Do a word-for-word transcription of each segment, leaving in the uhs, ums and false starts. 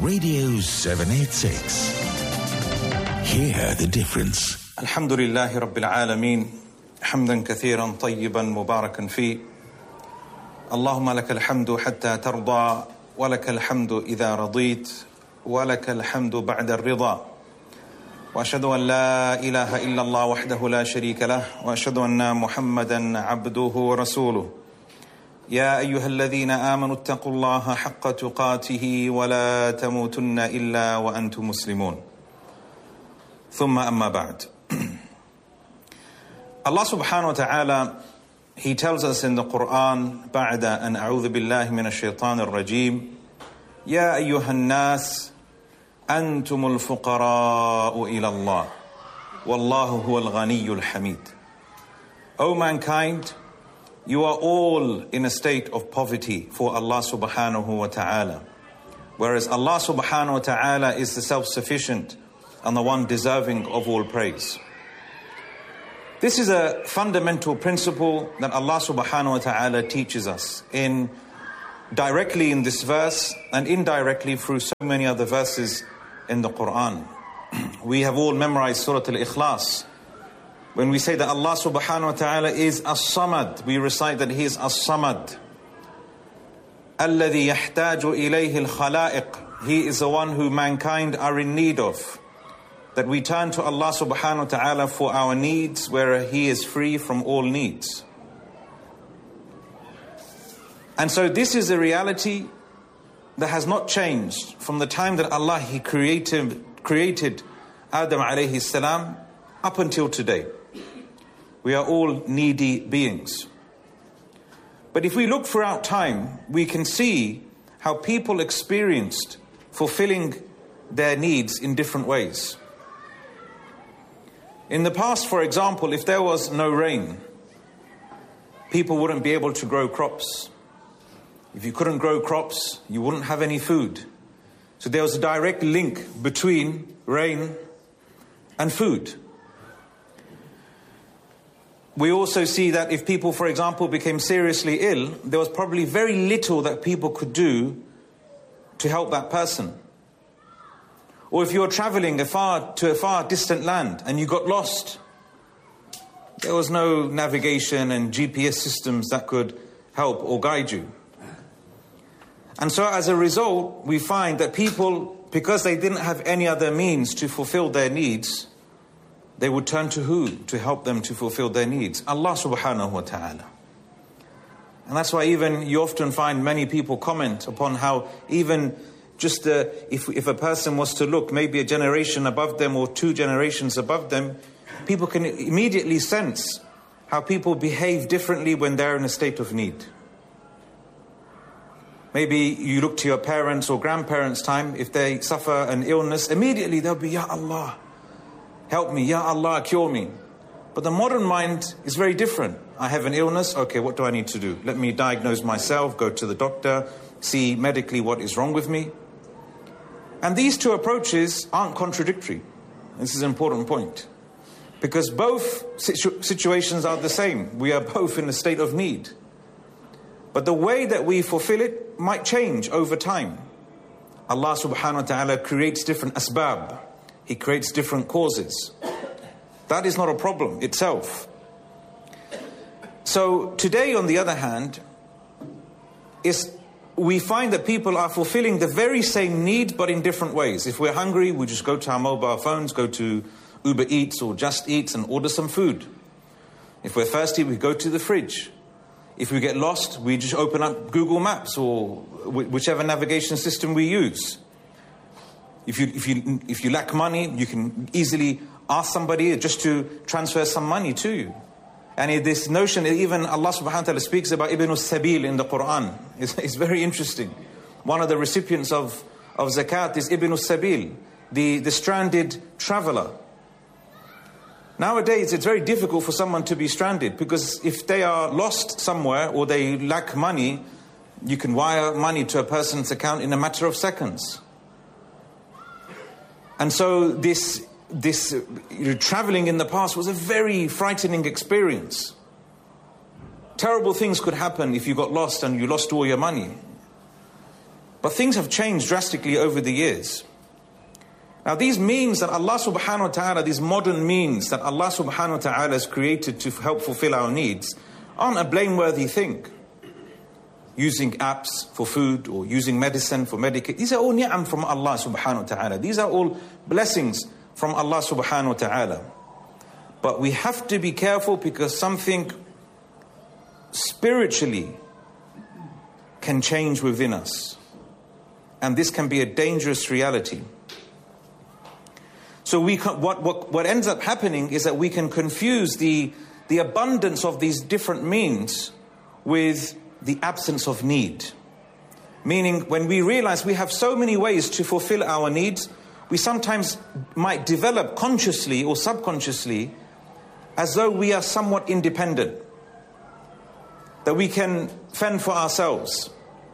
Radio seven eighty-six. Hear the difference. الحمد لله رب العالمين حمدا كثيرا طيبا مباركا فيه اللهم لك الحمد حتى ترضى ولك الحمد إذا رضيت ولك الحمد بعد الرضا وأشهد أن لا إله إلا الله وحده لا شريك له وأشهد أن محمدا عبده ورسوله يا أيها الذين آمنوا اتقوا الله حق تقاته ولا تموتن إلا وأنتم مسلمون ثم أما بعد. Allah subhanahu wa ta'ala, He tells us in the Quran, بعد أن أعوذ بالله من الشيطان الرجيم يا أيها الناس أنتم الفقراء إلى الله والله هو الغني الحميد. O mankind, you are all in a state of poverty for Allah subhanahu wa ta'ala, whereas Allah subhanahu wa ta'ala is the self-sufficient and the one deserving of all praise. This is a fundamental principle that Allah subhanahu wa ta'ala teaches us in directly in this verse and indirectly through so many other verses in the Quran. We have all memorized Surah Al-Ikhlas. When we say that Allah subhanahu wa ta'ala is As-Samad, we recite that He is As-Samad. الَّذِي يَحْتَاجُ إِلَيْهِ الْخَلَائِقِ. He is the one who mankind are in need of. That we turn to Allah subhanahu wa ta'ala for our needs, where He is free from all needs. And so this is a reality that has not changed from the time that Allah He created, created Adam alayhi salam up until today. We are all needy beings. But if we look throughout time, we can see how people experienced fulfilling their needs in different ways. In the past, for example, if there was no rain, people wouldn't be able to grow crops. If you couldn't grow crops, you wouldn't have any food. So there was a direct link between rain and food. We also see that if people, for example, became seriously ill, there was probably very little that people could do to help that person. Or if you were traveling a far, to a far distant land and you got lost, there was no navigation and G P S systems that could help or guide you. And so as a result, we find that people, because they didn't have any other means to fulfill their needs, they would turn to who to help them to fulfill their needs? Allah subhanahu wa ta'ala. And that's why even you often find many people comment upon how even just uh, if, if a person was to look maybe a generation above them or two generations above them, people can immediately sense how people behave differently when they're in a state of need. Maybe you look to your parents' or grandparents' time, if they suffer an illness, immediately they'll be, Ya Allah, help me, Ya Allah, cure me. But the modern mind is very different. I have an illness, okay, what do I need to do? Let me diagnose myself, go to the doctor, see medically what is wrong with me. And these two approaches aren't contradictory. This is an important point. Because both situ- situations are the same. We are both in a state of need. But the way that we fulfill it might change over time. Allah subhanahu wa ta'ala creates different asbab. He creates different causes. That is not a problem itself. So today, on the other hand, is we find that people are fulfilling the very same need, but in different ways. If we're hungry, we just go to our mobile phones, go to Uber Eats or Just Eats and order some food. If we're thirsty, we go to the fridge. If we get lost, we just open up Google Maps or whichever navigation system we use. If you, if you, if you lack money, you can easily ask somebody just to transfer some money to you. And this notion, even Allah subhanahu wa ta'ala speaks about Ibn al-Sabil in the Quran. It's, it's very interesting. One of the recipients of, of zakat is Ibn al-Sabil, the, the stranded traveler. Nowadays, it's very difficult for someone to be stranded because if they are lost somewhere or they lack money, you can wire money to a person's account in a matter of seconds. And so this This uh, you know, traveling in the past was a very frightening experience. Terrible things could happen if you got lost and you lost all your money. But things have changed drastically over the years. Now these means that Allah subhanahu wa ta'ala, these modern means that Allah subhanahu wa ta'ala has created to help fulfill our needs, aren't a blameworthy thing. Using apps for food or using medicine for medication. These are all ni'am from Allah subhanahu wa ta'ala. These are all blessings from Allah subhanahu wa ta'ala. But we have to be careful because something spiritually can change within us. And this can be a dangerous reality. So we can, what, what, what ends up happening is that we can confuse the, the abundance of these different means with the absence of need. Meaning, when we realize we have so many ways to fulfill our needs, we sometimes might develop consciously or subconsciously as though we are somewhat independent, that we can fend for ourselves.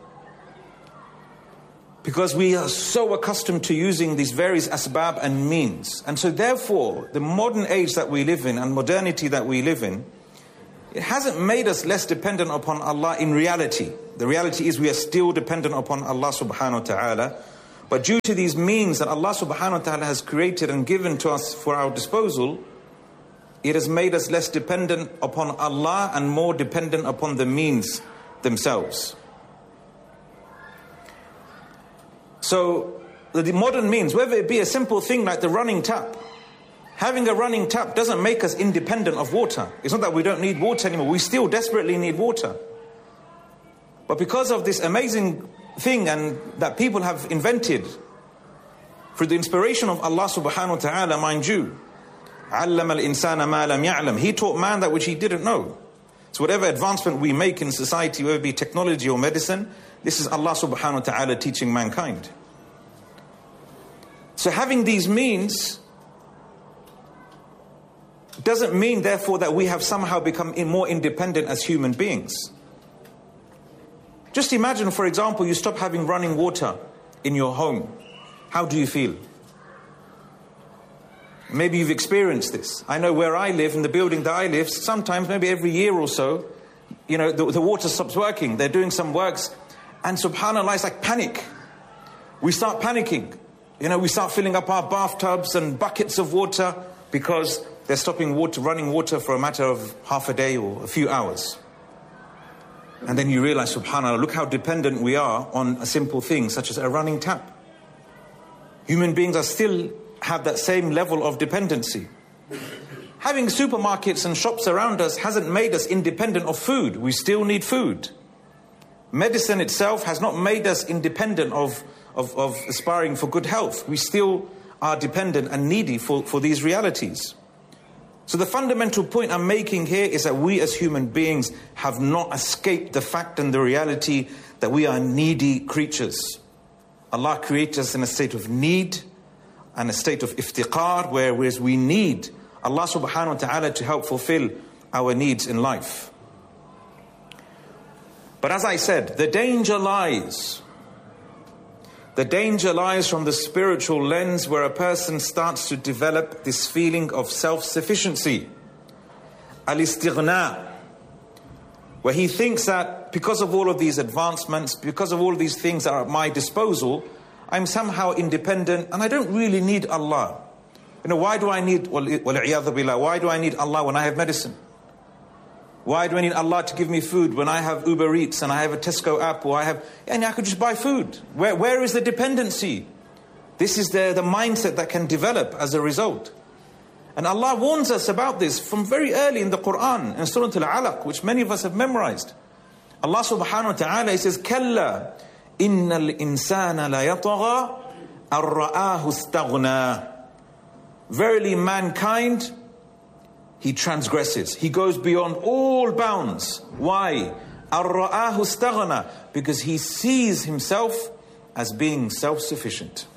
Because we are so accustomed to using these various asbab and means. And so therefore, the modern age that we live in and modernity that we live in, it hasn't made us less dependent upon Allah in reality. The reality is we are still dependent upon Allah subhanahu wa ta'ala. But due to these means that Allah subhanahu wa ta'ala has created and given to us for our disposal, it has made us less dependent upon Allah and more dependent upon the means themselves. So the modern means, whether it be a simple thing like the running tap, having a running tap doesn't make us independent of water. It's not that we don't need water anymore. We still desperately need water. But because of this amazing thing and that people have invented, through the inspiration of Allah subhanahu wa ta'ala, mind you, عَلَّمَ الْإِنسَانَ مَا لَمْ يَعْلَمْ. He taught man that which he didn't know. So whatever advancement we make in society, whether it be technology or medicine, this is Allah subhanahu wa ta'ala teaching mankind. So having these means doesn't mean, therefore, that we have somehow become more independent as human beings. Just imagine, for example, you stop having running water in your home. How do you feel? Maybe you've experienced this. I know where I live, in the building that I live, sometimes, maybe every year or so, you know, the, the water stops working. They're doing some works, and subhanAllah, it's like panic. We start panicking. You know, we start filling up our bathtubs and buckets of water because they're stopping water, running water for a matter of half a day or a few hours. And then you realize, subhanAllah, look how dependent we are on a simple thing such as a running tap. Human beings are still have that same level of dependency. Having supermarkets and shops around us hasn't made us independent of food. We still need food. Medicine itself has not made us independent of, of, of aspiring for good health. We still are dependent and needy for, for these realities. So the fundamental point I'm making here is that we as human beings have not escaped the fact and the reality that we are needy creatures. Allah created us in a state of need and a state of iftiqar, whereas we need Allah subhanahu wa ta'ala to help fulfill our needs in life. But as I said, the danger lies. The danger lies from the spiritual lens where a person starts to develop this feeling of self-sufficiency. Al-istighna. Where he thinks that because of all of these advancements, because of all of these things that are at my disposal, I'm somehow independent and I don't really need Allah. You know, why do I need, wal-iyadhu billah, why do I need Allah when I have medicine? Why do I need Allah to give me food when I have Uber Eats and I have a Tesco app, or I have, and I could just buy food? Where, where is the dependency? This is the, the mindset that can develop as a result. And Allah warns us about this from very early in the Quran, in Surah Al-Alaq, which many of us have memorized. Allah subhanahu wa ta'ala, He says, كَلَّا إِنَّ الْإِنسَانَ لَيَطْغَى أَن رَآهُ اسْتَغْنَى. Verily mankind, he transgresses. He goes beyond all bounds. Why? أَن رَآهُ اسْتَغْنَى. Because he sees himself as being self-sufficient.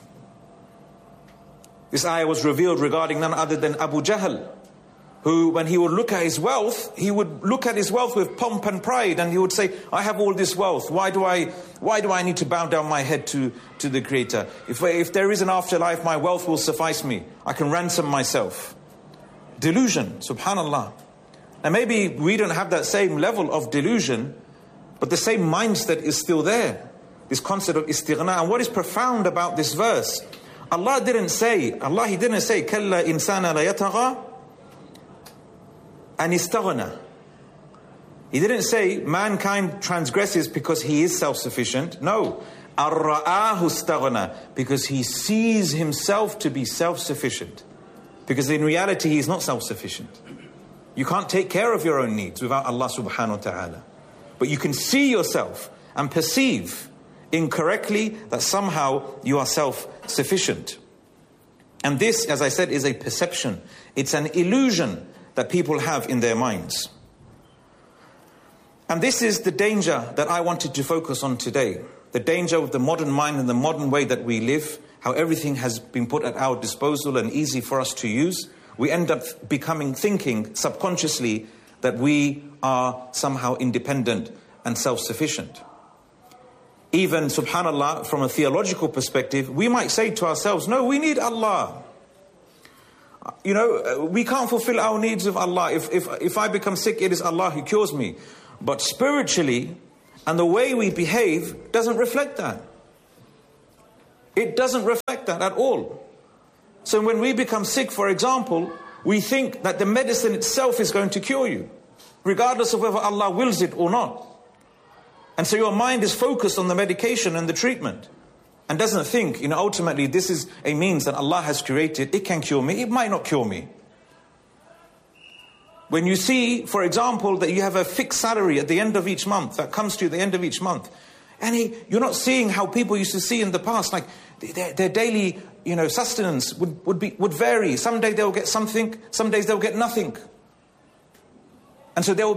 This ayah was revealed regarding none other than Abu Jahl, who, when he would look at his wealth, he would look at his wealth with pomp and pride, and he would say, I have all this wealth. Why do I why do I need to bow down my head to, to the Creator? If, if there is an afterlife, my wealth will suffice me. I can ransom myself. Delusion, subhanallah. And maybe we don't have that same level of delusion, but the same mindset is still there. this concept of istighna. And what is profound about this verse, Allah didn't say, Allah He didn't say, كَلَّا إِنسَانَ لَيَتَغَى and istaghna. He didn't say mankind transgresses because he is self-sufficient. No. Ar-ra'ahu istaghna, because he sees himself to be self-sufficient. Because in reality he is not self-sufficient. You can't take care of your own needs without Allah subhanahu wa ta'ala. But you can see yourself and perceive incorrectly that somehow you are self-sufficient. And this, as I said, is a perception. It's an illusion that people have in their minds. And this is the danger that I wanted to focus on today. The danger of the modern mind and the modern way that we live, how everything has been put at our disposal and easy for us to use. We end up becoming, thinking subconsciously that we are somehow independent and self-sufficient. Even, subhanallah, from a theological perspective, we might say to ourselves, no, we need Allah. You know, we can't fulfill our needs of Allah. If, if, if I become sick, it is Allah who cures me. But spiritually, and the way we behave doesn't reflect that. It doesn't reflect that at all. So when we become sick, for example, we think that the medicine itself is going to cure you, regardless of whether Allah wills it or not. And so your mind is focused on the medication and the treatment, and doesn't think, you know, ultimately this is a means that Allah has created. It can cure me, it might not cure me. When you see, for example, that you have a fixed salary at the end of each month, that comes to you at the end of each month, and he, you're not seeing how people used to see in the past, like their, their daily, you know, sustenance would, would be would vary. Some days they'll get something, some days they'll get nothing. And so they'll